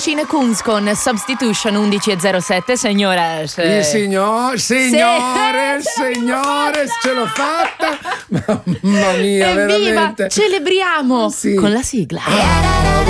Machine Kunz con Substitution 11:07, signora. Signore, ce l'ho fatta. Mamma mia, Evviva, veramente. celebriamo sì. con la sigla.